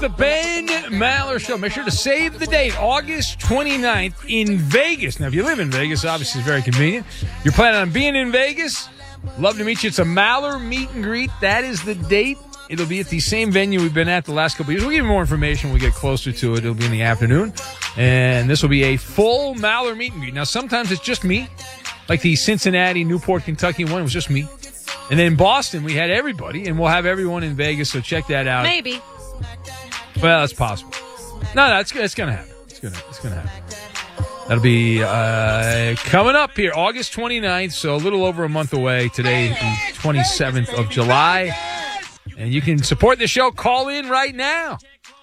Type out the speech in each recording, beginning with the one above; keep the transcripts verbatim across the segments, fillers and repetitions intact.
The Ben Maller Show. Make sure to save the date, August twenty-ninth in Vegas. Now, if you live in Vegas, obviously it's very convenient. You're planning on being in Vegas? Love to meet you. It's a Maller meet and greet. That is the date. It'll be at the same venue we've been at the last couple of years. We'll give you more information when we get closer to it. It'll be in the afternoon. And this will be a full Maller meet and greet. Now, sometimes it's just me. Like the Cincinnati, Newport, Kentucky one, it was just me. And then in Boston, we had everybody. And we'll have everyone in Vegas, so check that out. Maybe. Well, that's possible. No, no, it's, it's going to happen. It's going to it's gonna happen. That'll be uh, coming up here, August twenty-ninth, so a little over a month away. Today, the twenty-seventh of July. And you can support the show. Call in right now.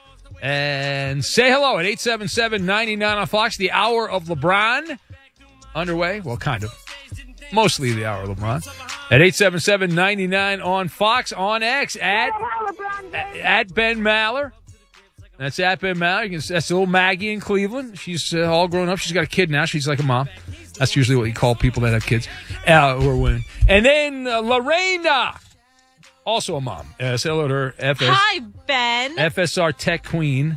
And say hello at eight seven seven, nine nine on Fox. The Hour of LeBron underway. Well, kind of. Mostly the Hour of LeBron. At eight seven seven, nine nine on Fox, on X, at, at Ben Maller. That's at Ben Maller. You can, that's little Maggie in Cleveland. She's uh, all grown up. She's got a kid now. She's like a mom. That's usually what you call people that have kids uh, who are women. And then uh, Lorena, also a mom. Uh, say hello to her. F S, Hi, Ben. F S R Tech Queen.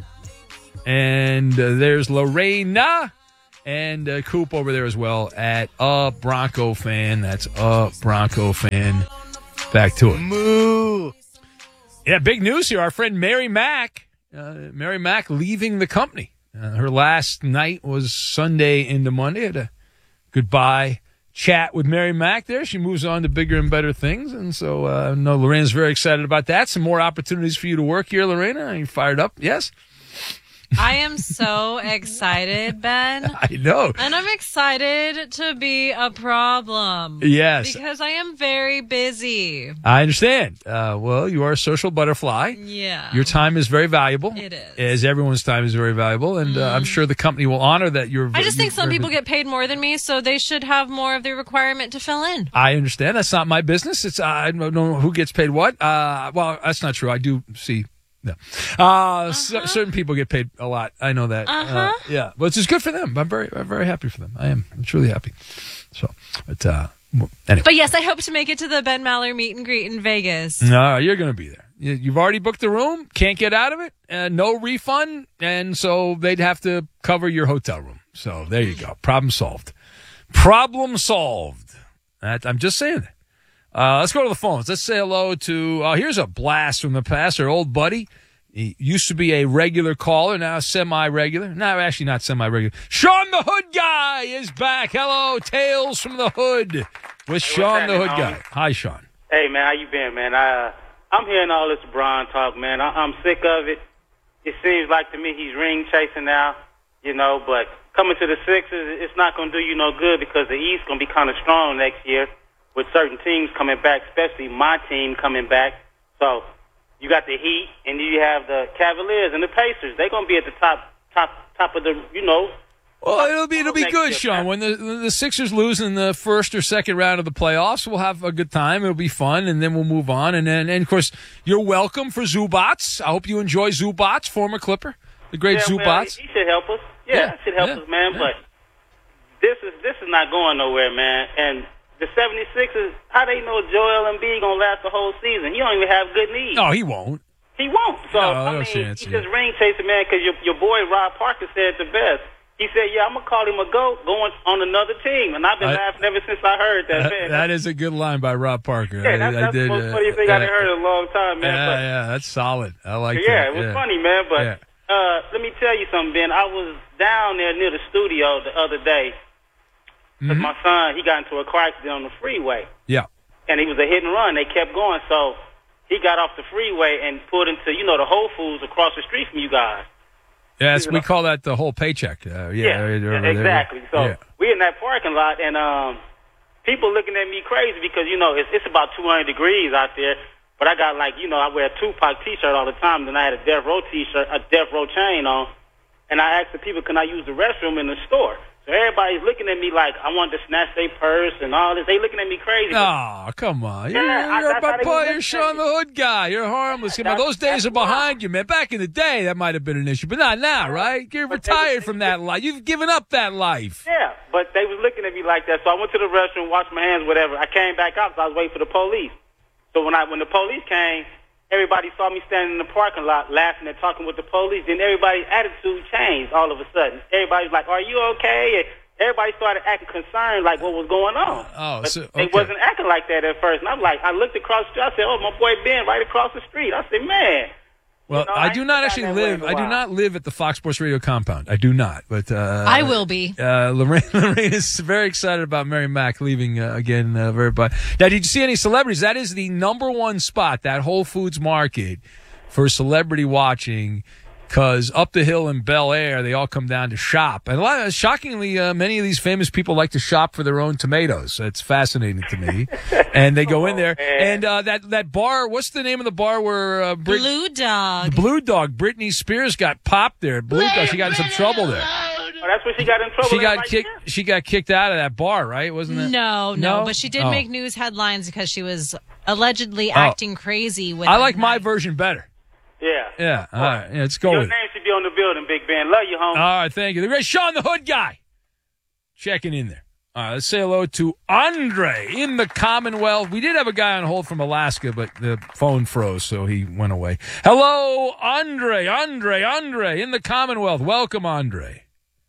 And uh, there's Lorena and uh, Coop over there as well at a Bronco fan. That's a Bronco fan. Back to it. Moo. Yeah, big news here. Our friend Mary Mack. Uh, Mary Mack leaving the company. Uh, her last night was Sunday into Monday. Had a goodbye chat with Mary Mack there. She moves on to bigger and better things. And so uh, I know Lorena's very excited about that. Some more opportunities for you to work here, Lorena. Are you fired up? Yes? I am so excited, Ben. I know. And I'm excited to be a problem. Yes. Because I am very busy. I understand. Uh, well, you are a social butterfly. Yeah. Your time is very valuable. It is. As everyone's time is very valuable. And uh, I'm sure the company will honor that you're. I just think some you're- people get paid more than me, so they should have more of the requirement to fill in. I understand. That's not my business. It's I don't know who gets paid what. Uh, well, that's not true. I do see. No. Uh, uh-huh. c- certain people get paid a lot. I know that. Uh-huh. Uh, yeah. But it's just good for them. I'm very, I'm very happy for them. I am. I'm truly happy. So, but, uh, well, anyway. But yes, I hope to make it to the Ben Maller meet and greet in Vegas. No, you're going to be there. You, you've already booked the room. Can't get out of it. Uh, no refund. And so they'd have to cover your hotel room. So there you go. Problem solved. Problem solved. That, I'm just saying that. Uh, let's go to the phones. Let's say hello to, uh, here's a blast from the past, our old buddy. He used to be a regular caller, now semi-regular. No, actually not semi-regular. Sean the Hood Guy is back. Hello, Tales from the Hood with Hey, Sean the happening, Hood homie? Guy. Hi, Sean. Hey, man, how you been, man? I, uh, I'm hearing all this Bron talk, man. I, I'm sick of it. It seems like to me he's ring chasing now, you know, but coming to the Sixers, it's not going to do you no good because the East going to be kind of strong next year with certain teams coming back, especially my team coming back. So you got the Heat, and then you have the Cavaliers and the Pacers. They're going to be at the top, top, top of the, you know. Well, it'll be it'll be next good, year, Sean. man. When the when the Sixers lose in the first or second round of the playoffs, we'll have a good time. It'll be fun, and then we'll move on. And then, and of course, you're welcome for Zubats. I hope you enjoy Zubats, former Clipper, the great Yeah, well, Zubats. he should help us. Yeah, Yeah, he should help yeah, us, man. yeah. But this is this is not going nowhere, man. And the seventy-sixers, how they know Joel Embiid going to last the whole season? He don't even have good knees. No, he won't. He won't. So, No, I no mean, chance, he's yeah. just ring chasing, man, because your, your boy Rob Parker said it the best. He said, yeah, I'm going to call him a GOAT going on another team. And I've been I- laughing ever since I heard that, That, man. that is a good line by Rob Parker. yeah, that's, I, I that's did, the most uh, funny thing uh, I've heard in a long time, man. Yeah, but, yeah, that's solid. I like but yeah, that. it was yeah. funny, man. But Yeah. uh, let me tell you something, Ben. I was down there near the studio the other day because Mhm. my son, he got into a car accident on the freeway. Yeah. And he was a hit and run. They kept going. So he got off the freeway and pulled into, you know, the Whole Foods across the street from you guys. Yes, You we know. call that the whole paycheck. Uh, yeah, Yeah, right over yeah, there. exactly. So Yeah. we in that parking lot, and um, people looking at me crazy because, you know, it's, it's about two hundred degrees out there. But I got, like, you know, I wear a Tupac T-shirt all the time. Then I had a Death Row T-shirt, a Death Row chain on. And I asked the people, can I use the restroom in the store? So everybody's looking at me like I wanted to snatch their purse and all this. They looking at me crazy. Oh, come on. You're, Yeah, I- you're, that's how a they boy, was you're looking Sean at the me. Hood guy. You're harmless. Come on, That's- those days that's are behind you, man. Back in the day, that might have been an issue, but not now, right? You're But they- retired from that life. You've given up that life. Yeah, but they was looking at me like that. So I went to the restroom, washed my hands, whatever. I came back out because I was waiting for the police. So when I when the police came, everybody saw me standing in the parking lot laughing and talking with the police. Then everybody's attitude changed all of a sudden. Everybody's like, "Are you okay?" And everybody started acting concerned, like what was going on. Oh, but so, okay. they wasn't acting like that at first. And I'm like, I looked across the street. I said, "Oh, my boy Ben, right across the street." I said, "Man." Well, You know, I, I do ain't not been actually down that way live. in a I do while. not live at the Fox Sports Radio compound. I do not. But uh, I will be. Uh, Lorraine, Lorraine is very excited about Mary Mack leaving uh, again. Uh, very. Now, did you see any celebrities? That is the number one spot, that Whole Foods Market, for celebrity watching. Because up the hill in Bel Air, they all come down to shop. And a lot of, shockingly, uh, many of these famous people like to shop for their own tomatoes. It's fascinating to me. And they go in there. And uh, that, that bar, what's the name of the bar where uh, Brit- Blue Dog. The Blue Dog. Britney Spears got popped there. Blue Dog. She got in some trouble there. Oh, that's when she got in trouble. She got Everybody kicked. did? She got kicked out of that bar, right? Wasn't it? No, no, No? but she did Oh. make news headlines because she was allegedly acting crazy with I them like my night. version better. Yeah. Yeah. All right. Yeah, let's go Your with it. name should be on the building, Big Ben. Love you, home. All right, thank you. The great Sean the Hood guy checking in there. All right, let's say hello to Andre in the Commonwealth. We did have a guy on hold from Alaska, but the phone froze, so he went away. Hello, Andre, Andre, Andre in the Commonwealth. Welcome, Andre.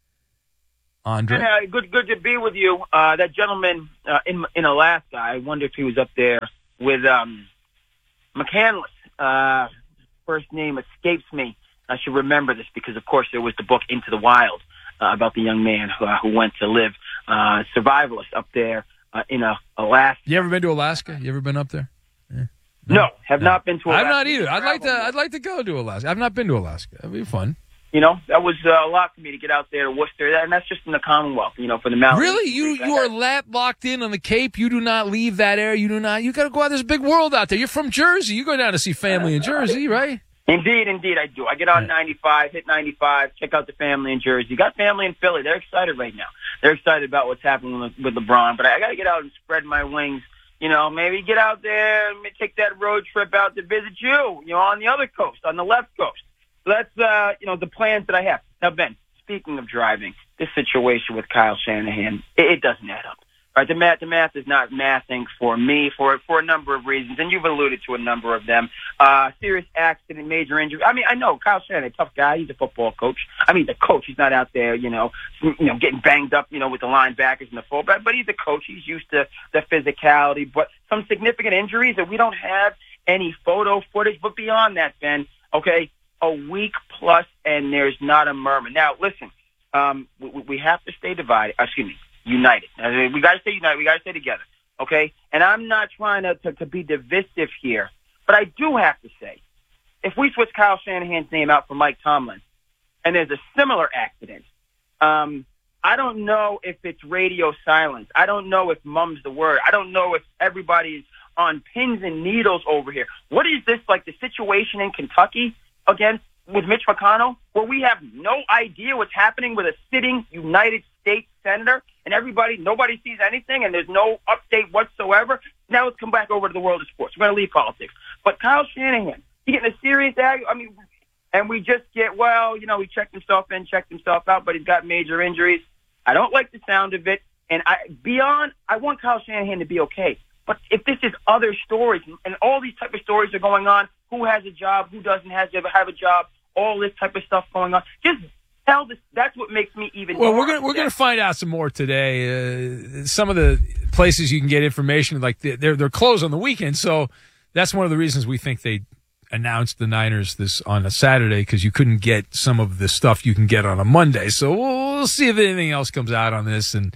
Andre? Uh, good, good to be with you. Uh, that gentleman uh, in in Alaska, I wonder if he was up there with um, McCandless. Uh, first name escapes me. I should remember this because, of course, there was the book Into the Wild uh, about the young man who, uh, who went to live uh, survivalist up there uh, in uh, Alaska. You ever been to Alaska? You ever been up there? Yeah. No, have not been to Alaska. I've not either. I'd like to. I'd like to go to Alaska. I've not been to Alaska. That'd be fun. You know, that was uh, a lot for me to get out there to Worcester, and that's just in the Commonwealth. You know, for the mountains. Really, you you are lap locked in on the Cape. You do not leave that area. You do not. You got to go out. There's a big world out there. You're from Jersey. You go down to see family in Jersey, right? Indeed, indeed, I do. I get on ninety-five, hit ninety-five, check out the family in Jersey. Got family in Philly. They're excited right now. They're excited about what's happening with, with LeBron. But I, I got to get out and spread my wings. You know, maybe get out there and take that road trip out to visit you. You know, on the other coast, on the left coast. So that's uh, you know, the plans that I have. Now, Ben, speaking of driving, this situation with Kyle Shanahan, it, it doesn't add up. Right, the math, the math is not mathing for me for for a number of reasons, and you've alluded to a number of them. Uh, serious accident, major injury. I mean, I know Kyle Shanahan, a tough guy. He's a football coach. I mean, the coach. He's not out there, you know, you know, getting banged up, you know, with the linebackers and the fullback. But he's a coach. He's used to the physicality. But some significant injuries that we don't have any photo footage. But beyond that, Ben, okay, a week plus, and there's not a murmur. Now, listen, um, we, we have to stay divided. Excuse me. United. I mean, we got to stay united. We got to stay together, okay? And I'm not trying to, to, to be divisive here, but I do have to say, if we switch Kyle Shanahan's name out for Mike Tomlin, and there's a similar accident, um, I don't know if it's radio silence. I don't know if mum's the word. I don't know if everybody's on pins and needles over here. What is this, like the situation in Kentucky again with Mitch McConnell, where we have no idea what's happening with a sitting United States senator, and everybody, nobody sees anything, and there's no update whatsoever. Now let's come back over to the world of sports. We're going to leave politics. But Kyle Shanahan, he getting a serious ag. I mean, and we just get, well, you know, he checked himself in, checked himself out, but he's got major injuries. I don't like the sound of it. And I, beyond, I want Kyle Shanahan to be okay. But if this is other stories, and all these type of stories are going on, who has a job, who doesn't have, have a job, all this type of stuff going on, just tell this. That's what makes me even. Well, more we're gonna we're gonna find out some more today. Uh, some of the places you can get information, like they're they're closed on the weekend, so that's one of the reasons we think they announced the Niners this on a Saturday, because you couldn't get some of the stuff you can get on a Monday. So we'll, we'll see if anything else comes out on this, and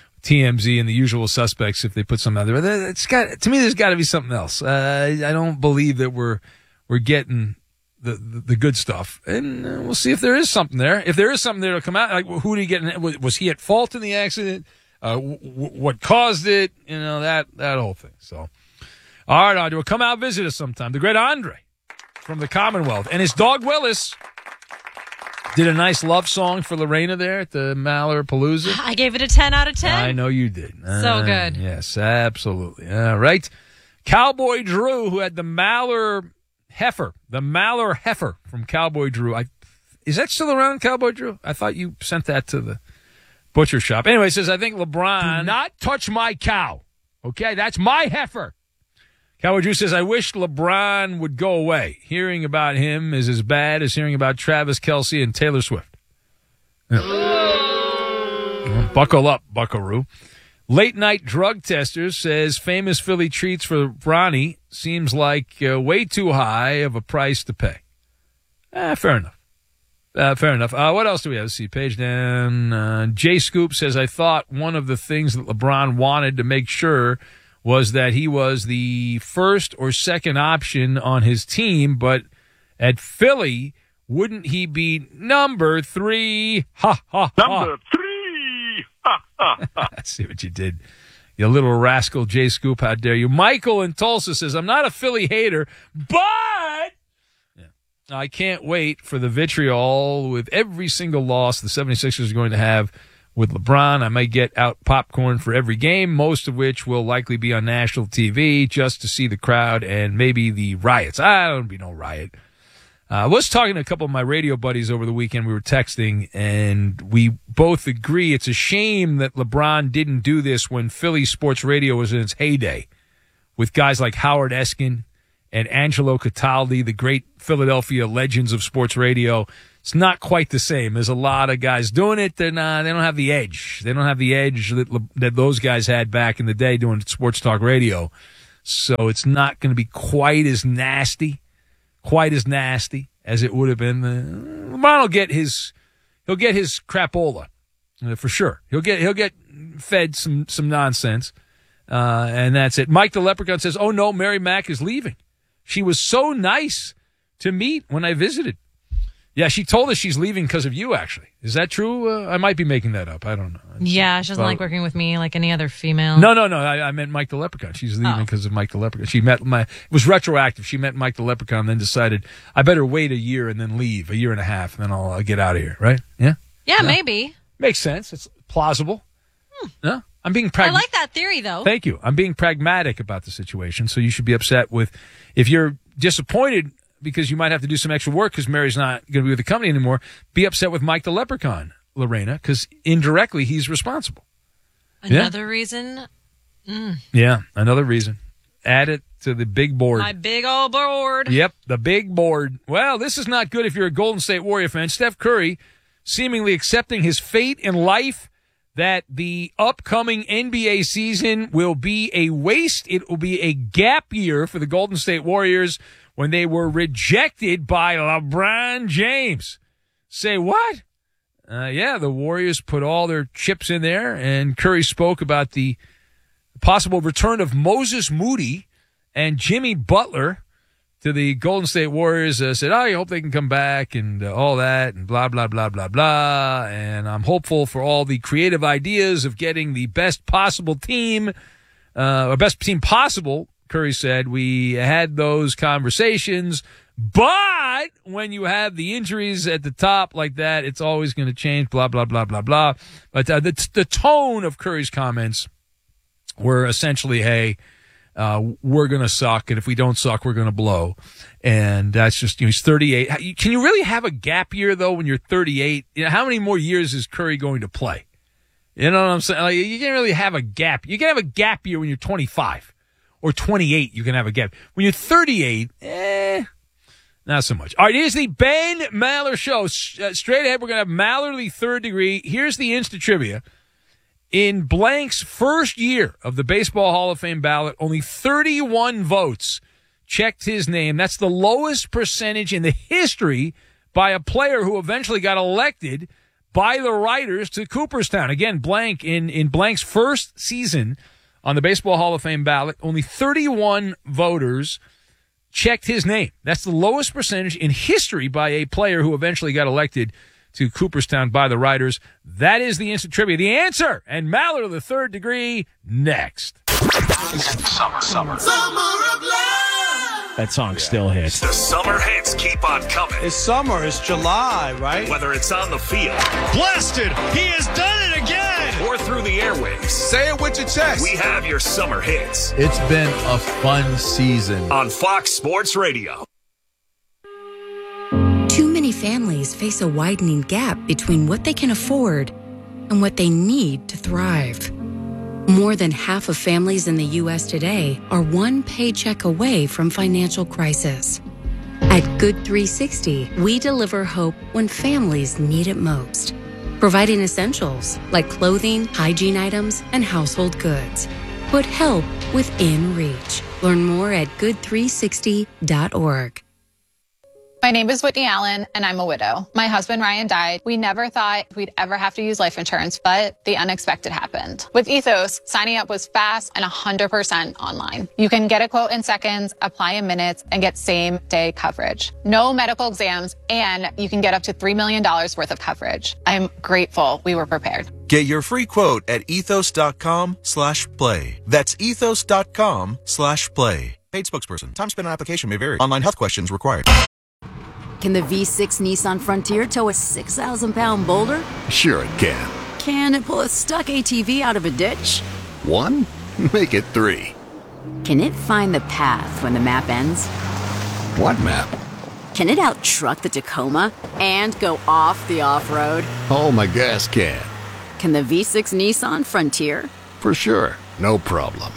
T M Z and the usual suspects if they put something out there. But it's got, to me, there's got to be something else. Uh, I don't believe that we're we're getting the, the the good stuff, and uh, we'll see if there is something there. If there is something there to come out, like who did he get? In, was he at fault in the accident? Uh, w- w- what caused it? You know, that that whole thing. So, all right, Andre, come out visit us sometime. The great Andre from the Commonwealth and his dog Willis did a nice love song for Lorena there at the Maller Palooza. I gave it a ten out of ten. I know you did. So Uh, good. Yes, absolutely. All right. Cowboy Drew, who had the Maller heifer, the Maller heifer from Cowboy Drew. I, is that still around, Cowboy Drew? I thought you sent that to the butcher shop. Anyway, it says, I think LeBron, do not touch my cow. Okay, that's my heifer. Cowboy Drew says, I wish LeBron would go away. Hearing about him is as bad as hearing about Travis Kelce and Taylor Swift. Yeah. Well, buckle up, buckaroo. Late Night Drug Tester says famous Philly treats for Bronny seems like uh, way too high of a price to pay. Eh, fair enough. Uh, fair enough. Uh, what else do we have? Let's see. Page down. Uh, Jay Scoop says, I thought one of the things that LeBron wanted to make sure was that he was the first or second option on his team, but at Philly, wouldn't he be number three? Ha, ha, ha. Number three. Ha, ha, ha. I see what you did. You little rascal, Jay Scoop, how dare you. Michael in Tulsa says, I'm not a Philly hater, but yeah, I can't wait for the vitriol with every single loss the 76ers are going to have with LeBron. I might get out popcorn for every game, most of which will likely be on national T V just to see the crowd and maybe the riots. I don't be no riot. Uh, I was talking to a couple of my radio buddies over the weekend. We were texting, and we both agree it's a shame that LeBron didn't do this when Philly sports radio was in its heyday with guys like Howard Eskin and Angelo Cataldi, the great Philadelphia legends of sports radio. It's not quite the same. There's a lot of guys doing it. They're not, they don't have the edge. They don't have the edge that, that those guys had back in the day doing sports talk radio. So it's not going to be quite as nasty. Quite as nasty as it would have been. Uh, LeBron will get his, he'll get his crapola uh, for sure. He'll get he'll get fed some some nonsense, uh, and that's it. Mike the Leprechaun says, "Oh no, Mary Mack is leaving. She was so nice to meet when I visited." Yeah, she told us she's leaving because of you, actually. Is that true? Uh, I might be making that up. I don't know. Yeah, she doesn't well, like working with me like any other female. No, no, no. I, I meant Mike the Leprechaun. She's leaving because oh. of Mike the Leprechaun. She met my, it was retroactive. She met Mike the Leprechaun, then decided, I better wait a year and then leave, a year and a half, and then I'll, I'll get out of here, right? Yeah? Yeah, no? maybe. Makes sense. It's plausible. Hmm. No? I'm being I pragmatic. like that theory, though. Thank you. I'm being pragmatic about the situation, so you should be upset with, if you're disappointed because you might have to do some extra work because Mary's not going to be with the company anymore, be upset with Mike the Leprechaun, Lorena, because indirectly he's responsible. Another yeah. reason? Mm. Yeah, another reason. Add it to the big board. My big old board. Yep, the big board. Well, this is not good if you're a Golden State Warrior fan. Steph Curry seemingly accepting his fate in life, that the upcoming N B A season will be a waste. It will be a gap year for the Golden State Warriors when they were rejected by LeBron James. Say what? Uh, yeah, the Warriors put all their chips in there, and Curry spoke about the possible return of Moses Moody and Jimmy Butler to the Golden State Warriors. Uh, said, oh, I hope they can come back and uh, all that and blah, blah, blah, blah, blah. And I'm hopeful for all the creative ideas of getting the best possible team, uh, or best team possible. Curry said, we had those conversations, but when you have the injuries at the top like that, it's always going to change, blah, blah, blah, blah, blah. But uh, the, the tone of Curry's comments were essentially, hey, uh, we're going to suck, and if we don't suck, we're going to blow. And that's just, you know, he's thirty-eight. Can you really have a gap year, though, when you're thirty-eight? You know, how many more years is Curry going to play? You know what I'm saying? Like, you can't really have a gap. You can have a gap year when you're twenty-five. Or twenty-eight, you can have a gap. When you're thirty-eight, eh, not so much. All right, here's the Ben Maller Show. Uh, straight ahead, we're going to have Maller, the third degree. Here's the Insta Trivia. In Blank's first year of the Baseball Hall of Fame ballot, only thirty-one votes checked his name. That's the lowest percentage in the history by a player who eventually got elected by the writers to Cooperstown. Again, Blank, in, in Blank's first season on the Baseball Hall of Fame ballot, only thirty-one voters checked his name. That's the lowest percentage in history by a player who eventually got elected to Cooperstown by the writers. That is the instant trivia. The answer, and Maller, the third degree, next. Summer, summer. Summer of love. That song still hits. The summer hits keep on coming. It's summer. It's July, right? Whether it's on the field. Blasted! He has done it again! Or through the airwaves. Say it with your chest. We have your summer hits. It's been a fun season. On Fox Sports Radio. Too many families face a widening gap between what they can afford and what they need to thrive. More than half of families in the U S today are one paycheck away from financial crisis. At Good three sixty, we deliver hope when families need it most, providing essentials like clothing, hygiene items, and household goods. Put help within reach. Learn more at good three sixty dot org. My name is Whitney Allen, and I'm a widow. My husband, Ryan, died. We never thought we'd ever have to use life insurance, but the unexpected happened. With Ethos, signing up was fast and one hundred percent online. You can get a quote in seconds, apply in minutes, and get same-day coverage. No medical exams, and you can get up to three million dollars worth of coverage. I'm grateful we were prepared. Get your free quote at ethos.com slash play. That's ethos.com slash play. Paid spokesperson. Time spent on application may vary. Online health questions required. Can the V six Nissan Frontier tow a six thousand pound boulder? Sure it can. Can it pull a stuck A T V out of a ditch? One? Make it three. Can it find the path when the map ends? What map? Can it out-truck the Tacoma and go off the off-road? Oh, my gas can. Can the V six Nissan Frontier? For sure. No problem.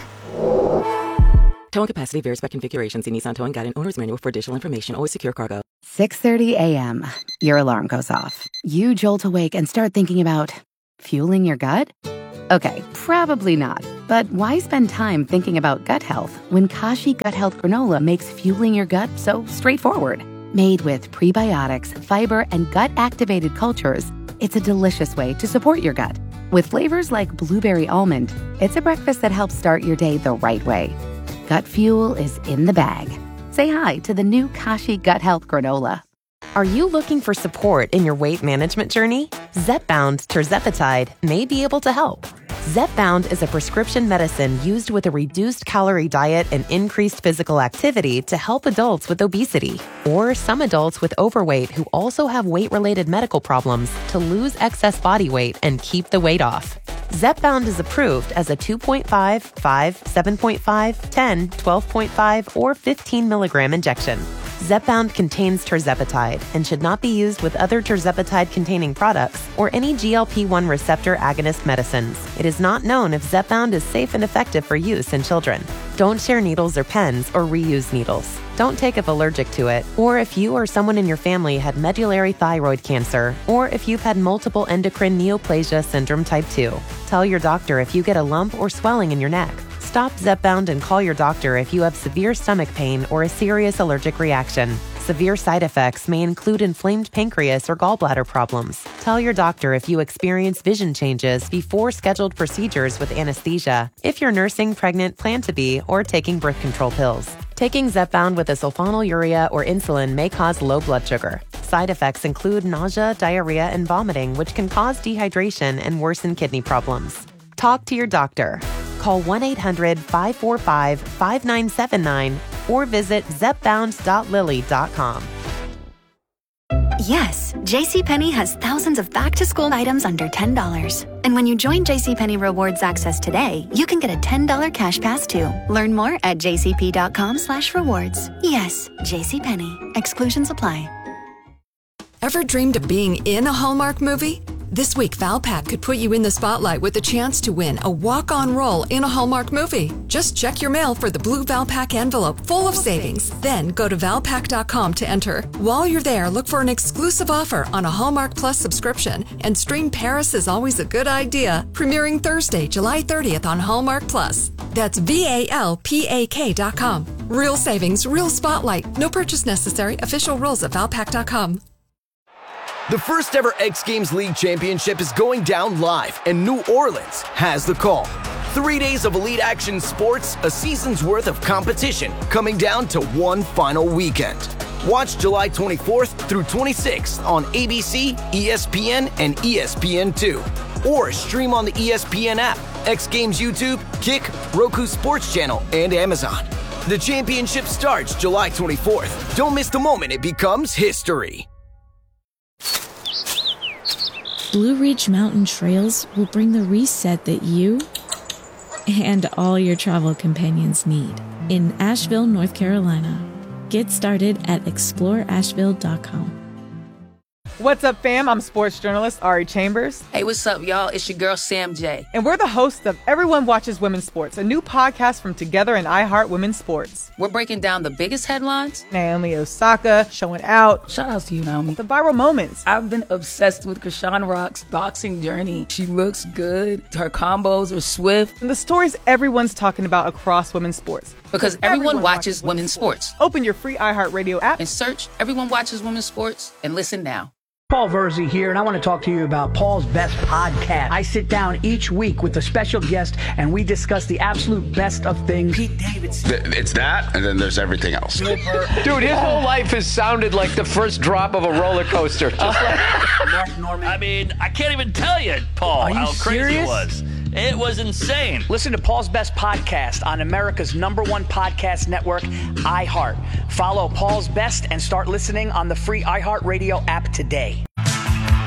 Towing capacity varies by configuration. See Nissan Towing Guide and Owner's Manual for additional information. Always secure cargo. six thirty a.m. Your alarm goes off. You jolt awake and start thinking about fueling your gut? Okay, probably not. But why spend time thinking about gut health when Kashi Gut Health Granola makes fueling your gut so straightforward? Made with prebiotics, fiber, and gut-activated cultures, it's a delicious way to support your gut. With flavors like blueberry almond, it's a breakfast that helps start your day the right way. Gut fuel is in the bag. Say hi to the new Kashi Gut Health Granola. Are you looking for support in your weight management journey? Zepbound tirzepatide may be able to help. Zepbound is a prescription medicine used with a reduced calorie diet and increased physical activity to help adults with obesity or some adults with overweight who also have weight-related medical problems to lose excess body weight and keep the weight off. Zepbound is approved as a two point five, five, seven point five, ten, twelve point five, or fifteen milligram injection. Zepbound contains tirzepatide and should not be used with other tirzepatide-containing products or any G L P one receptor agonist medicines. It is not known if Zepbound is safe and effective for use in children. Don't share needles or pens or reuse needles. Don't take if allergic to it, or if you or someone in your family had medullary thyroid cancer, or if you've had multiple endocrine neoplasia syndrome type two. Tell your doctor if you get a lump or swelling in your neck. Stop Zepbound and call your doctor if you have severe stomach pain or a serious allergic reaction. Severe side effects may include inflamed pancreas or gallbladder problems. Tell your doctor if you experience vision changes before scheduled procedures with anesthesia, if you're nursing, pregnant, plan to be, or taking birth control pills. Taking Zepbound with a sulfonylurea or insulin may cause low blood sugar. Side effects include nausea, diarrhea, and vomiting, which can cause dehydration and worsen kidney problems. Talk to your doctor. Call one eight hundred, five four five, five nine seven nine or visit zepbound dot lilly dot com. Yes, JCPenney has thousands of back-to-school items under ten dollars. And when you join JCPenney Rewards Access today, you can get a ten dollars cash pass too. Learn more at jcp.com slash rewards. Yes, JCPenney. Exclusions apply. Ever dreamed of being in a Hallmark movie? This week, Valpak could put you in the spotlight with a chance to win a walk-on role in a Hallmark movie. Just check your mail for the blue Valpak envelope full of savings. Then go to valpak dot com to enter. While you're there, look for an exclusive offer on a Hallmark Plus subscription and stream Paris is Always a Good Idea, premiering Thursday, July thirtieth on Hallmark Plus. That's V A L P A K dot com. Real savings, real spotlight. No purchase necessary. Official rules at valpak dot com. The first ever X Games League Championship is going down live, and New Orleans has the call. Three days of elite action sports, a season's worth of competition, coming down to one final weekend. Watch July twenty-fourth through twenty-sixth on A B C, E S P N, and E S P N two. Or stream on the E S P N app, X Games YouTube, Kick, Roku Sports Channel, and Amazon. The championship starts July twenty-fourth. Don't miss the moment it becomes history. Blue Ridge Mountain Trails will bring the reset that you and all your travel companions need in Asheville, North Carolina. Get started at explore asheville dot com. What's up, fam? I'm sports journalist Ari Chambers. Hey, what's up, y'all? It's your girl, Sam J. And we're the hosts of Everyone Watches Women's Sports, a new podcast from Together and iHeart Women's Sports. We're breaking down the biggest headlines. Naomi Osaka showing out. Shout out to you, Naomi. The viral moments. I've been obsessed with Krishan Rock's boxing journey. She looks good. Her combos are swift. And the stories everyone's talking about across women's sports. Because everyone, everyone watches, watches women's sports. sports. Open your free iHeartRadio app and search Everyone Watches Women's Sports and listen now. Paul Verzi here, and I want to talk to you about Paul's Best Podcast. I sit down each week with a special guest, and we discuss the absolute best of things. Pete Davidson. It's that, and then there's everything else. Dude, his whole life has sounded like the first drop of a roller coaster. Just like Mark Norman. I mean, I can't even tell you, Paul, you how serious? crazy it was. It was insane. Listen to Paul's Best Podcast on America's number one podcast network, iHeart. Follow Paul's Best and start listening on the free iHeartRadio app today.